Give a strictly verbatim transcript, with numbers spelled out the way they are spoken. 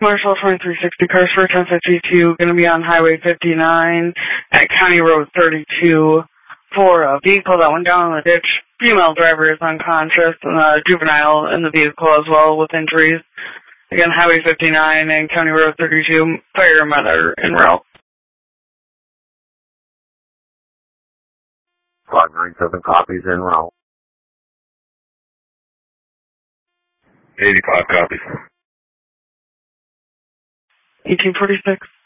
Marshall twenty-three sixty, cars for ten fifty-two, going to be on Highway fifty-nine at County Road thirty-two for a vehicle that went down in the ditch. Female driver is unconscious and a juvenile in the vehicle as well with injuries. Again, Highway fifty-nine and County Road thirty-two, firemen are en route. five nine seven copies en route. eighty-five copies. eighteen forty-six.